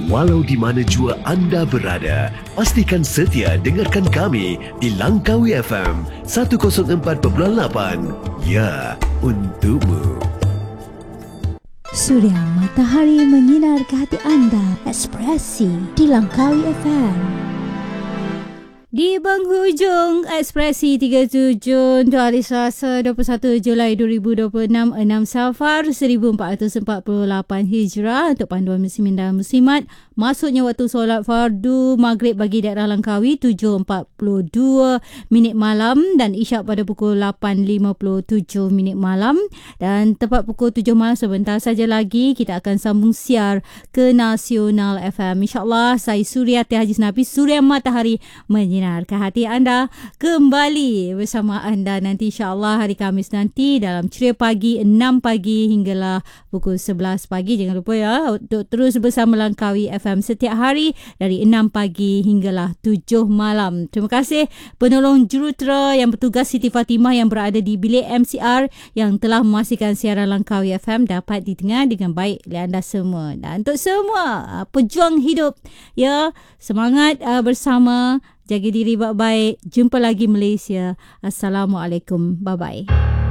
Walau di mana jua anda berada, pastikan setia dengarkan kami di Langkawi FM 104.8. Ya, untukmu. Suria matahari menyinar ke hati anda. Ekspresi di Langkawi FM. Di penghujung Ekspresi 37 untuk hari Selasa 21 Julai 2026, 6 Safar 1448 Hijrah untuk panduan muslimin dan muslimat. Masuknya waktu solat fardu Maghrib bagi daerah Langkawi 7.42 minit malam dan Isyak pada pukul 8.57 minit malam. Dan tepat pukul 7 malam sebentar saja lagi kita akan sambung siar ke Nasional FM. InsyaAllah saya Suriati Haji Senapi, Suria Matahari menyinar ke hati anda, kembali bersama anda nanti insyaAllah hari Khamis nanti dalam Ceria Pagi 6 pagi hinggalah pukul 11 pagi. Jangan lupa ya untuk terus bersama Langkawi FM setiap hari dari 6 pagi hinggalah 7 malam. Terima kasih penolong jurutera yang bertugas Siti Fatimah yang berada di bilik MCR yang telah memastikan siaran Langkawi FM dapat didengar dengan baik oleh anda semua. Dan untuk semua pejuang hidup, ya, semangat bersama, jaga diri baik-baik. Jumpa lagi Malaysia. Assalamualaikum. Bye-bye.